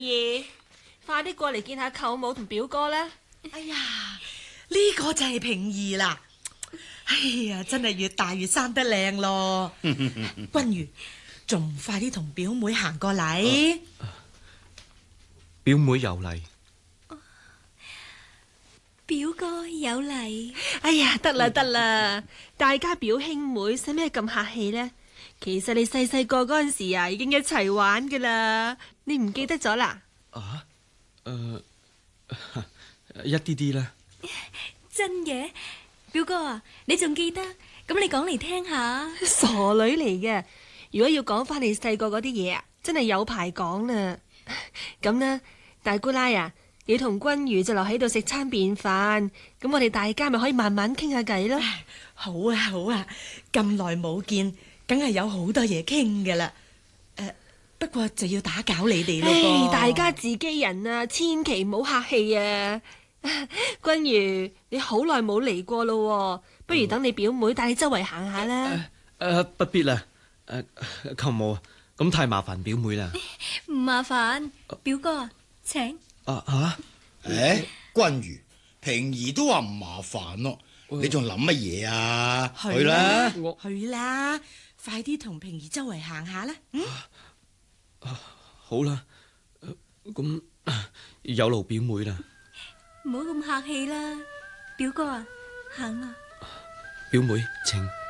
爺，快啲過嚟見下舅母同表哥啦！ 哎呀，呢個就係平兒啦！哎呀，真係越大越生得靚咯！君如，仲唔快啲同表妹行過嚟？ 表妹有禮， 表哥有禮。 哎呀，得啦得啦，大家表兄妹使咩咁客氣呢？其實你細細個嗰陣時啊，已經一齊玩噶啦，你唔記得咗啦？ 一啲啲啦。 真嘅，表哥啊，你仲記得？咁你講嚟聽下。 傻女嚟嘅，如果要講翻你細個嗰啲嘢啊，真係有排講啦。咁呢，大姑奶啊，你同君如就留喺度食餐便飯，咁我哋大家咪可以慢慢傾下偈咯。 好啊好啊，咁耐冇見，梗係有好多嘢傾噶啦。不過就要打攪你哋咯噃。 大家自己人啊，千祈唔好客氣啊。君如，你好耐冇嚟過咯，不如等你表妹帶你周圍行下啦。 不必啦。舅母，咁太麻煩表妹啦。 唔麻煩，表哥啊，請。 君如，平兒都話唔麻煩咯，你仲諗乜嘢啊？去啦， 去啦，快啲同平兒周圍行下啦。 好啦，咁有勞表妹啦。 唔好咁客氣啦，表哥啊，行啦。 表妹，請。